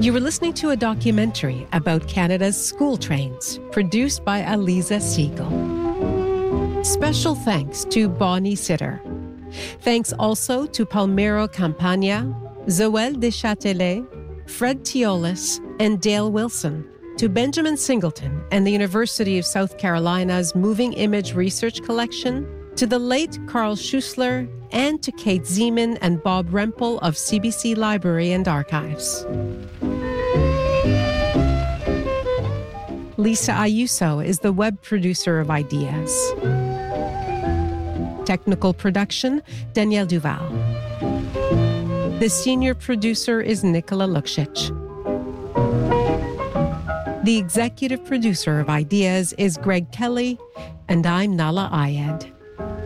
You were listening to a documentary about Canada's school trains, produced by Aliza Siegel. Special thanks to Bonnie Sitter. Thanks also to Palmiro Campagna, Zoël Deschâtelet, Fred Teolis, and Dale Wilson, to Benjamin Singleton and the University of South Carolina's Moving Image Research Collection, to the late Carl Schuessler, and to Kate Zeman and Bob Rempel of CBC Library and Archives. Lisa Ayuso is the web producer of Ideas. Technical production, Danielle Duval. The senior producer is Nicola Luksic. The executive producer of Ideas is Greg Kelly, and I'm Nala Ayed.